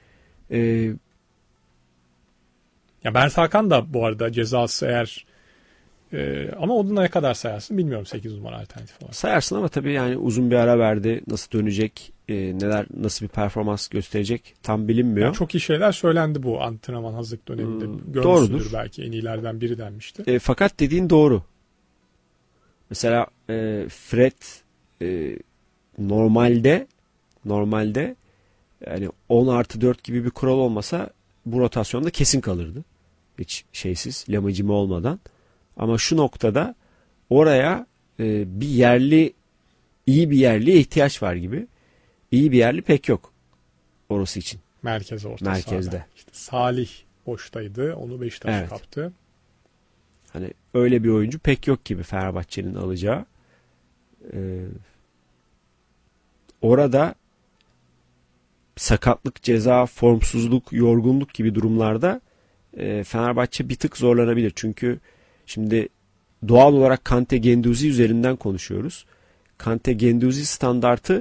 Ya Mert Hakan da bu arada cezası eğer ama onu ne kadar sayarsın bilmiyorum 8 numara alternatif olarak. Sayarsın ama tabii yani uzun bir ara verdi. Nasıl dönecek, nasıl bir performans gösterecek tam bilinmiyor. Yani çok iyi şeyler söylendi bu antrenman hazırlık döneminde. Görmüşsündür Doğrudur. belki, en iyilerden biri denmişti. Fakat dediğin doğru. Mesela Fred normalde yani 10+4 gibi bir kural olmasa bu rotasyonda kesin kalırdı. Hiç şeysiz, lamacime olmadan. Ama şu noktada oraya iyi bir yerliye ihtiyaç var gibi. İyi bir yerli pek yok orası için. Merkezde. Merkezde. İşte Salih boştaydı. Onu Beşiktaş kaptı. Hani öyle bir oyuncu pek yok gibi Fenerbahçe'nin alacağı. Orada sakatlık, ceza, formsuzluk, yorgunluk gibi durumlarda Fenerbahçe bir tık zorlanabilir. Çünkü şimdi doğal olarak Kante Guendouzi üzerinden konuşuyoruz. Kante Guendouzi standartı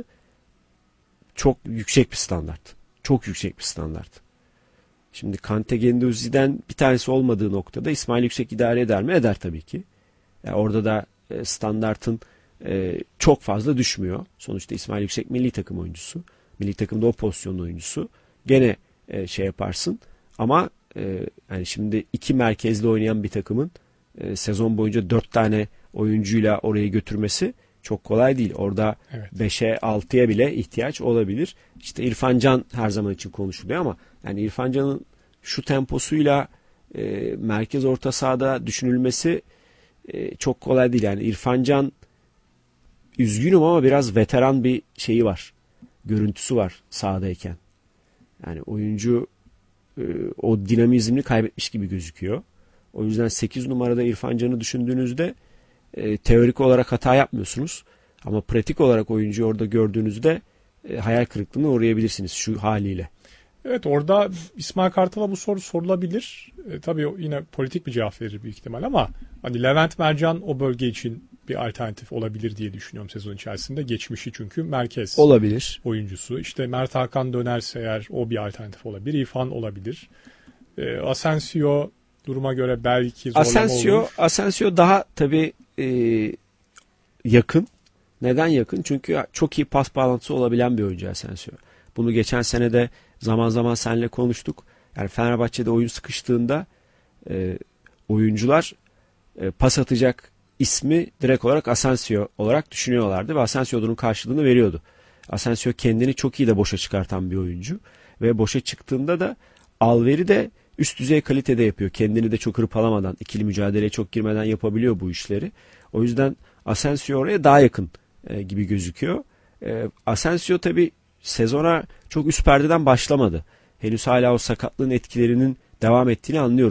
çok yüksek bir standart. Çok yüksek bir standart. Şimdi Kante Guendouzi'den bir tanesi olmadığı noktada İsmail Yüksek idare eder mi? Eder tabii ki. Yani orada da standartın çok fazla düşmüyor. Sonuçta İsmail Yüksek milli takım oyuncusu. Milli takımda o pozisyonun oyuncusu. Gene şey yaparsın. Ama yani şimdi 2 merkezli oynayan bir takımın sezon boyunca 4 tane oyuncuyla orayı götürmesi çok kolay değil. Orada 5'e 6'ya bile ihtiyaç olabilir. İşte İrfan Can her zaman için konuşuluyor ama yani İrfan Can'ın şu temposuyla merkez orta sahada düşünülmesi çok kolay değil. Yani İrfan Can, üzgünüm ama biraz veteran bir şeyi var. Görüntüsü var sahadayken. Yani oyuncu o dinamizmini kaybetmiş gibi gözüküyor. O yüzden 8 numarada İrfan Can'ı düşündüğünüzde teorik olarak hata yapmıyorsunuz. Ama pratik olarak oyuncuyu orada gördüğünüzde hayal kırıklığına uğrayabilirsiniz şu haliyle. Evet, orada İsmail Kartal'a bu soru sorulabilir. Tabii yine politik bir cevap verir büyük ihtimal, ama hani Levent Mercan o bölge için bir alternatif olabilir diye düşünüyorum sezon içerisinde. Geçmişi çünkü merkez olabilir oyuncusu. İşte Mert Hakan dönerse eğer o bir alternatif olabilir. İrfan olabilir. Asensio duruma göre belki zorlama olur. Asensio daha tabii yakın. Neden yakın? Çünkü çok iyi pas bağlantısı olabilen bir oyuncu Asensio. Bunu geçen sene de zaman zaman seninle konuştuk. Yani Fenerbahçe'de oyun sıkıştığında oyuncular pas atacak ismi direkt olarak Asensio olarak düşünüyorlardı ve Asensio bunun karşılığını veriyordu. Asensio kendini çok iyi de boşa çıkartan bir oyuncu ve boşa çıktığında da alveri de üst düzey kalitede yapıyor. Kendini de çok hırpalamadan, ikili mücadeleye çok girmeden yapabiliyor bu işleri. O yüzden Asensio oraya daha yakın gibi gözüküyor. Asensio tabii sezona çok üst perdeden başlamadı. Henüz hala o sakatlığın etkilerinin devam ettiğini anlıyoruz.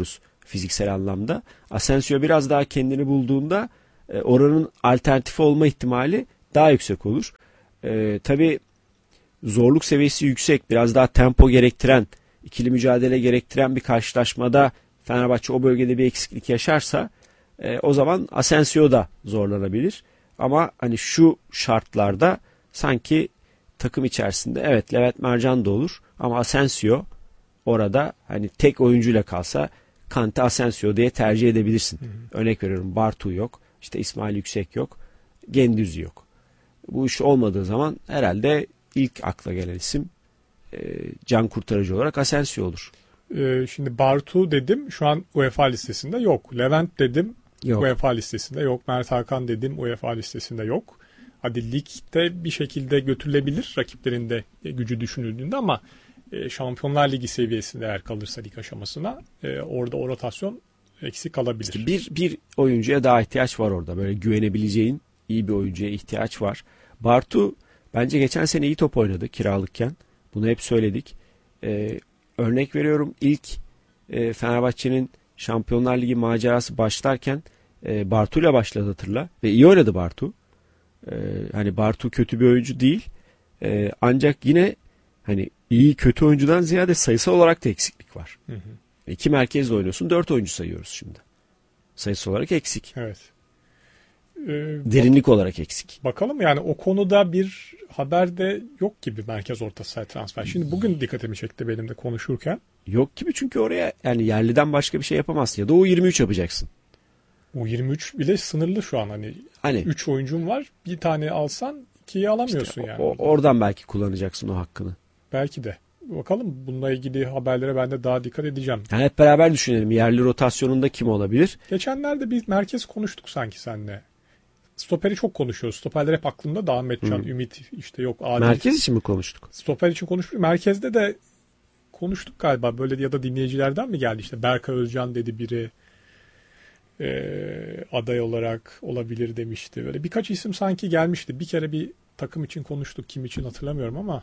fiziksel anlamda. Asensio biraz daha kendini bulduğunda oranın alternatifi olma ihtimali daha yüksek olur. Tabii zorluk seviyesi yüksek, biraz daha tempo gerektiren, ikili mücadele gerektiren bir karşılaşmada Fenerbahçe o bölgede bir eksiklik yaşarsa o zaman Asensio da zorlanabilir. Ama hani şu şartlarda sanki takım içerisinde evet Levent Mercan da olur ama Asensio orada hani tek oyuncuyla kalsa Kante Asensio diye tercih edebilirsin. Örnek veriyorum, Bartu yok, işte İsmail Yüksek yok, Gündüz yok. Bu iş olmadığı zaman herhalde ilk akla gelen isim can kurtarıcı olarak Asensio olur. Şimdi Bartu dedim, şu an UEFA listesinde yok. Levent dedim, Yok. UEFA listesinde yok. Mert Hakan dedim, UEFA listesinde yok. Hadi ligde bir şekilde götürülebilir rakiplerinde gücü düşünüldüğünde ama Şampiyonlar Ligi seviyesinde eğer kalırsa lig aşamasına orada o rotasyon eksik kalabilir. İşte bir oyuncuya daha ihtiyaç var orada. Böyle güvenebileceğin iyi bir oyuncuya ihtiyaç var. Bartu bence geçen sene iyi top oynadı kiralıkken. Bunu hep söyledik. Örnek veriyorum, ilk Fenerbahçe'nin Şampiyonlar Ligi macerası başlarken Bartu'yla başladı, hatırla. Ve iyi oynadı Bartu. Hani Bartu kötü bir oyuncu değil. Ancak yine hani iyi kötü oyuncudan ziyade sayısal olarak da eksiklik var. 2 merkezle oynuyorsun. 4 oyuncu sayıyoruz şimdi. Sayısı olarak eksik. Evet. Derinlik olarak eksik. Bakalım, yani o konuda bir haber de yok gibi merkez orta saha transfer. Şimdi bugün dikkatimi çekti benim de konuşurken. Yok gibi, çünkü oraya yani yerliden başka bir şey yapamazsın. Ya da U23 yapacaksın. U23 bile sınırlı şu an. Hani 3 oyuncun var. Bir tane alsan 2'yi alamıyorsun işte yani. Oradan belki kullanacaksın o hakkını. Belki de. Bakalım, bununla ilgili haberlere ben de daha dikkat edeceğim. Yani hep beraber düşünelim. Yerli rotasyonunda kim olabilir? Geçenlerde bir merkez konuştuk sanki seninle. Stoperi çok konuşuyoruz. Stoperler hep aklımda da, Ahmetcan, Ümit, işte yok Adil. Merkez için mi konuştuk? Stoper için konuştuk. Merkezde de konuştuk galiba. Böyle ya da dinleyicilerden mi geldi? İşte Berkay Özcan dedi biri. Aday olarak olabilir demişti. Böyle birkaç isim sanki gelmişti. Bir kere bir takım için konuştuk. Kim için hatırlamıyorum ama.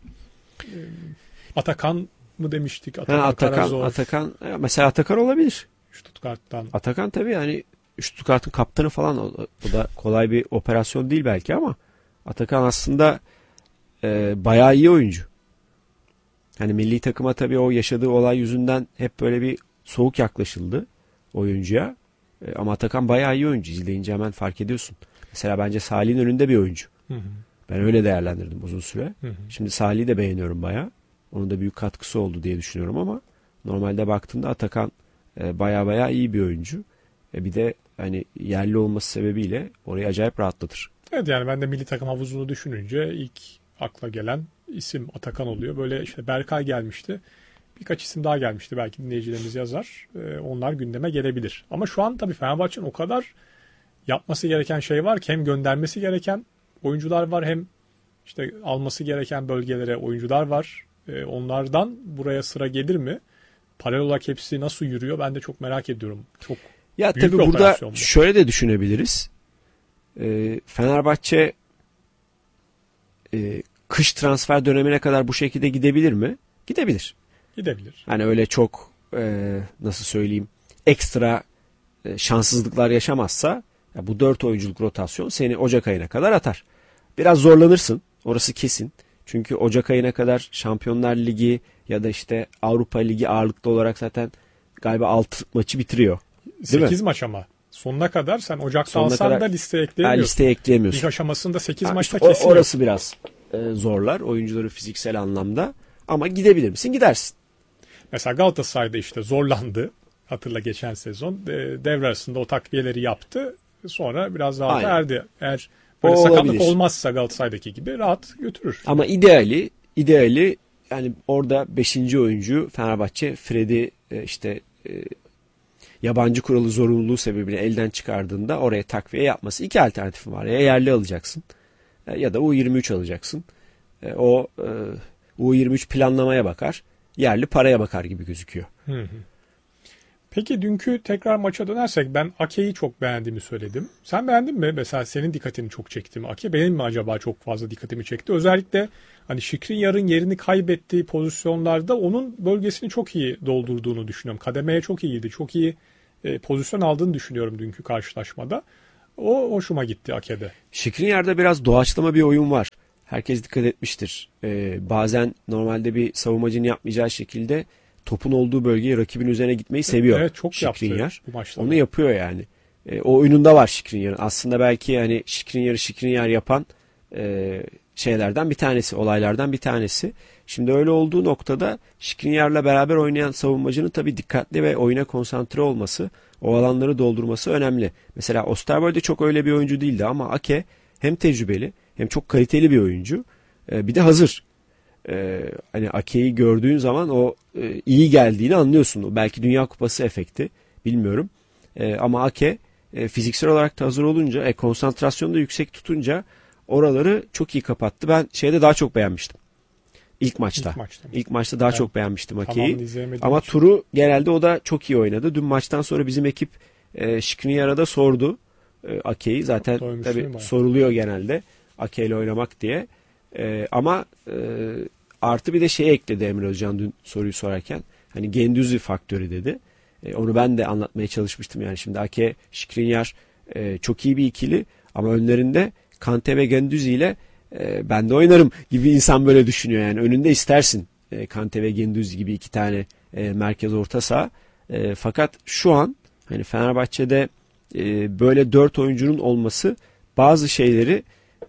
Atakan mı demiştik? Atakan. Mesela Atakan olabilir. Stuttgart'tan. Atakan tabii yani Stuttgart'ın kaptanı falan. O da kolay bir operasyon değil belki ama Atakan aslında bayağı iyi oyuncu. Hani milli takıma tabii o yaşadığı olay yüzünden hep böyle bir soğuk yaklaşıldı oyuncuya. Ama Atakan bayağı iyi oyuncu. İzleyince hemen fark ediyorsun. Mesela bence Salih'in önünde bir oyuncu. Ben öyle değerlendirdim uzun süre. Şimdi Salih'i de beğeniyorum bayağı. Onun da büyük katkısı oldu diye düşünüyorum ama normalde baktığında Atakan bayağı iyi bir oyuncu. Bir de hani yerli olması sebebiyle orayı acayip rahatlatır. Evet, yani ben de milli takım havuzunu düşününce ilk akla gelen isim Atakan oluyor. Böyle işte Berkay gelmişti. Birkaç isim daha gelmişti. Belki dinleyicilerimiz yazar. Onlar gündeme gelebilir. Ama şu an tabii Fenerbahçe'nin o kadar yapması gereken şey var ki, hem göndermesi gereken oyuncular var, hem işte alması gereken bölgelere oyuncular var. Onlardan buraya sıra gelir mi? Paralel olarak hepsi nasıl yürüyor? Ben de çok merak ediyorum. Çok ya büyük tabii bir burada operasyon bu. şöyle de düşünebiliriz. Fenerbahçe kış transfer dönemine kadar bu şekilde gidebilir mi? Gidebilir. Gidebilir. Hani öyle çok nasıl söyleyeyim, ekstra şanssızlıklar yaşamazsa ya bu 4 oyunculuk rotasyon seni Ocak ayına kadar atar. Biraz zorlanırsın. Orası kesin. Çünkü Ocak ayına kadar Şampiyonlar Ligi ya da işte Avrupa Ligi ağırlıklı olarak zaten galiba 6 maçı bitiriyor. 8 maç ama. Sonuna kadar sen Ocak'ta alsan da listeye ekleyemiyorsun. Listeye ekleyemiyorsun. İlk aşamasında 8 maçta işte kesin. Orası biraz zorlar oyuncuları fiziksel anlamda. Ama gidebilir misin? Gidersin. Mesela Galatasaray'da işte zorlandı. Hatırla, geçen sezon devre arasında o takviyeleri yaptı. Sonra biraz rahat erdi. Eğer böyle sakatlık olmazsa Galatasaray'daki gibi rahat götürür. Ama ideali yani orada 5. oyuncu Fenerbahçe Fred'i yabancı kuralı zorunluluğu sebebiyle elden çıkardığında oraya takviye yapması. 2 alternatifin var. Ya yerli alacaksın ya da U23 alacaksın. U23 planlamaya bakar. Yerli paraya bakar gibi gözüküyor. Peki dünkü tekrar maça dönersek ben Ake'yi çok beğendiğimi söyledim. Sen beğendin mi? Mesela senin dikkatini çok çekti mi Ake? Benim mi acaba çok fazla dikkatimi çekti? Özellikle hani Skriniar'ın yerini kaybettiği pozisyonlarda onun bölgesini çok iyi doldurduğunu düşünüyorum. Kademeye çok iyiydi. Çok iyi pozisyon aldığını düşünüyorum dünkü karşılaşmada. O hoşuma gitti Ake'de. Skriniar'da biraz doğaçlama bir oyun var. Herkes dikkat etmiştir. Bazen normalde bir savunmacının yapmayacağı şekilde topun olduğu bölgeye rakibin üzerine gitmeyi seviyor. Evet, çok Skriniar. yaptı bu maçta. Onu yapıyor yani. O oyununda var Skriniar'ın. Aslında belki yani Skriniar yapan şeylerden bir tanesi, olaylardan bir tanesi. Şimdi öyle olduğu noktada Skriniar'la beraber oynayan savunmacının tabii dikkatli ve oyuna konsantre olması, o alanları doldurması önemli. Mesela Osterwolde çok öyle bir oyuncu değildi ama Ake hem tecrübeli hem çok kaliteli bir oyuncu. Bir de hazır. Hani Ake'yi gördüğün zaman o iyi geldiğini anlıyorsun. Belki Dünya Kupası efekti, bilmiyorum. Ama Ake fiziksel olarak da hazır olunca, konsantrasyonu da yüksek tutunca oraları çok iyi kapattı. Ben şeyde daha çok beğenmiştim. İlk maçta. İlk maçta daha çok beğenmiştim Ake'yi. Ama turu genelde o da çok iyi oynadı. Dün maçtan sonra bizim ekip Skriniar'a da sordu Ake'yi. Zaten tabii soruluyor genelde Ake ile oynamak diye. Ama artı bir de şey ekledi Emre Özcan dün soruyu sorarken. Hani Gendüzi faktörü dedi. Onu ben de anlatmaya çalışmıştım. Yani şimdi Ake, Skriniar çok iyi bir ikili ama önlerinde Kante ve Gendüzi ile ben de oynarım gibi insan böyle düşünüyor. Yani önünde istersin Kante ve Gendüzi gibi iki tane merkez orta saha. Fakat şu an hani Fenerbahçe'de böyle 4 oyuncunun olması bazı şeyleri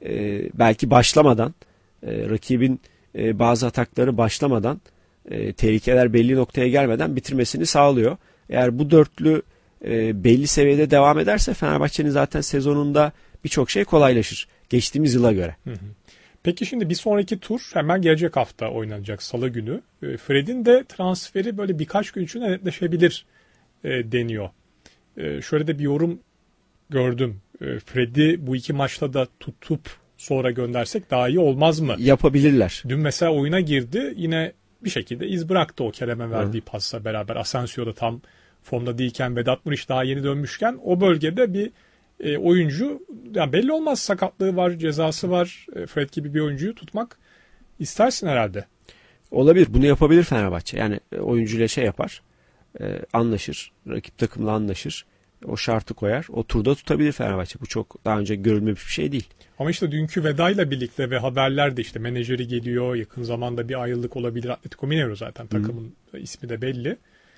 belki başlamadan rakibin bazı atakları başlamadan tehlikeler belli noktaya gelmeden bitirmesini sağlıyor. Eğer bu dörtlü belli seviyede devam ederse Fenerbahçe'nin zaten sezonunda birçok şey kolaylaşır. Geçtiğimiz yıla göre. Peki şimdi bir sonraki tur hemen gelecek hafta oynanacak Salı günü. Fred'in de transferi böyle birkaç gün içinde netleşebilir deniyor. Şöyle de bir yorum gördüm. Fred'i bu iki maçta da tutup sonra göndersek daha iyi olmaz mı? Yapabilirler. Dün mesela oyuna girdi. Yine bir şekilde iz bıraktı o Kerem'e verdiği pasla beraber. Asensio da tam formda değilken, Vedat Muriç daha yeni dönmüşken o bölgede bir oyuncu, yani belli olmaz, sakatlığı var, cezası var. Fred gibi bir oyuncuyu tutmak istersin herhalde. Olabilir. Bunu yapabilir Fenerbahçe. Yani oyuncuyla şey yapar. Anlaşır. Rakip takımla anlaşır. O şartı koyar. O turda tutabilir Fenerbahçe. Bu çok daha önce görülmemiş bir şey değil. Ama işte dünkü vedayla birlikte ve haberlerde işte menajeri geliyor. Yakın zamanda bir ayrılık olabilir. Atletico Mineiro zaten takımın ismi de belli.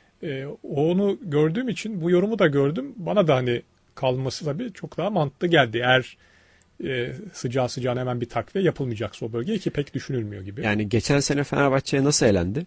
Onu gördüğüm için bu yorumu da gördüm. Bana da hani kalması tabii çok daha mantıklı geldi. Eğer sıcağı sıcağına hemen bir takviye yapılmayacaksa o bölgeye, ki pek düşünülmüyor gibi. Yani geçen sene Fenerbahçe'ye nasıl elendi?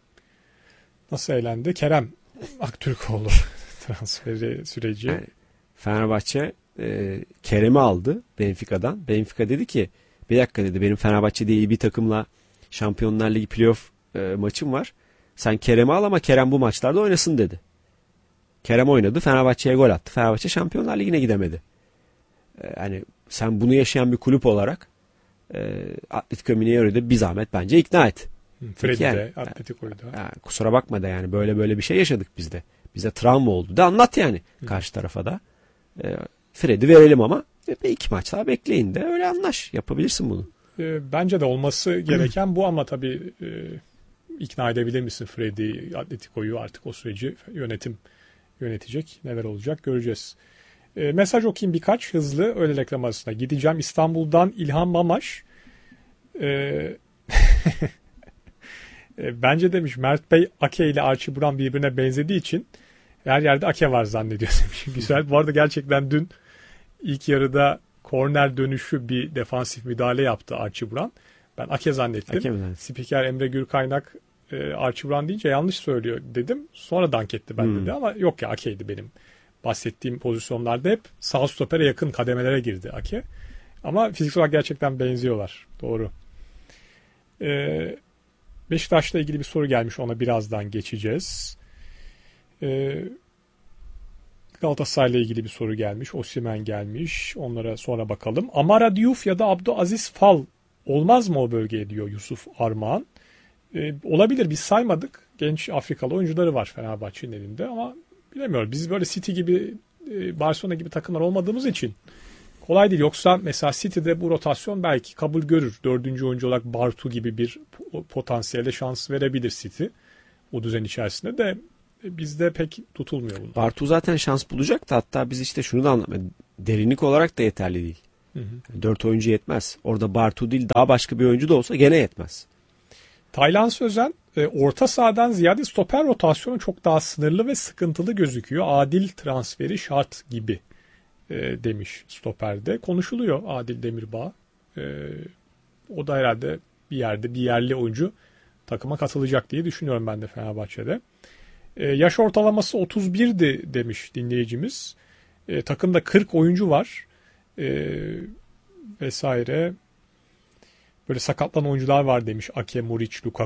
Nasıl elendi? Kerem Aktürkoğlu transferi süreci. Yani Fenerbahçe Kerem'i aldı Benfica'dan. Benfica dedi ki bir dakika dedi, benim Fenerbahçe diye iyi bir takımla Şampiyonlar Ligi playoff maçım var. Sen Kerem'i al ama Kerem bu maçlarda oynasın dedi. Kerem oynadı. Fenerbahçe'ye gol attı. Fenerbahçe Şampiyonlar Ligi'ne gidemedi. Yani sen bunu yaşayan bir kulüp olarak Atletico Mineiro'da bir zahmet bence ikna et. Fred'i yani, de Atletico'yu da. Yani, kusura bakma da yani böyle bir şey yaşadık biz de. Bize travma oldu da anlat yani karşı tarafa da. Fred'i verelim ama iki maç daha bekleyin de öyle anlaş. Yapabilirsin bunu. Bence de olması gereken bu ama tabii ikna edebilir misin Fred'i, Atletico'yu, artık o süreci yönetim yönetecek. Neler olacak göreceğiz. Mesaj okuyayım birkaç hızlı, öyle reklam arasına gideceğim. İstanbul'dan İlhan Mamaş. Bence demiş Mert Bey Ake ile Archie Brown birbirine benzediği için her yerde Ake var zannediyor demiş. Güzel. Bu arada gerçekten dün ilk yarıda korner dönüşü bir defansif müdahale yaptı Archie Brown. Ben Ake zannettim. Spiker Emre Gürkaynak Archie Brown deyince yanlış söylüyor dedim. Sonra dank etti ben dedi ama yok ya, Ake'ydi benim bahsettiğim pozisyonlarda, hep sağ stopere yakın kademelere girdi Ake. Ama fiziksel olarak gerçekten benziyorlar. Doğru. Beşiktaş'la ilgili bir soru gelmiş. Ona birazdan geçeceğiz. Galatasaray'la ilgili bir soru gelmiş. Osimhen gelmiş. Onlara sonra bakalım. Amara Diouf ya da Abdülaziz Fal olmaz mı o bölgeye diyor Yusuf Armağan. Olabilir. Biz saymadık. Genç Afrikalı oyuncuları var Fenerbahçe'nin elinde ama bilemiyorum. Biz böyle City gibi, Barcelona gibi takımlar olmadığımız için kolay değil. Yoksa mesela City'de bu rotasyon belki kabul görür. 4. oyuncu olarak Bartu gibi bir potansiyelde şans verebilir City. O düzen içerisinde de bizde pek tutulmuyor bunlar. Bartu zaten şans bulacak da, hatta biz işte şunu da anlatmadık. Derinlik olarak da yeterli değil. 4 oyuncu yetmez. Orada Bartu değil, daha başka bir oyuncu da olsa gene yetmez. Taylan Sözen orta sahadan ziyade stoper rotasyonu çok daha sınırlı ve sıkıntılı gözüküyor. Adil transferi şart gibi demiş stoperde. Konuşuluyor Adil Demirbağ. O da herhalde bir yerde bir yerli oyuncu takıma katılacak diye düşünüyorum ben de Fenerbahçe'de. Yaş ortalaması 31'di demiş dinleyicimiz. Takımda 40 oyuncu var. Vesaire. Böyle sakatlanan oyuncular var demiş. Ake, Muric, Lukaku.